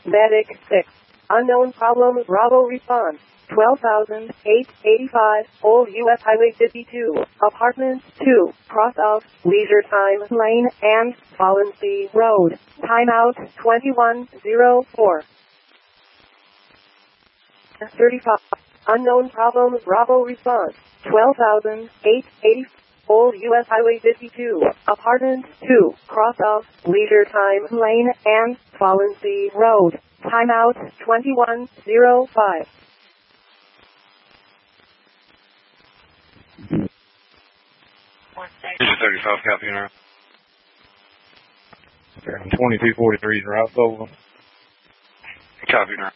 Medic 6. Unknown problem. Bravo response. 12,885. Old U.S. Highway 52. Apartment 2. Cross of Leisure Time Lane and Valencia Road. Timeout 2104. 35. Unknown problem. Bravo response. 12,880. Old U.S. Highway 52. Apartment 2. Cross of Leisure Time Lane and Valencia Road. Timeout 2105. This is 35, copy, and 2243 is Route Boulevard. Copy, and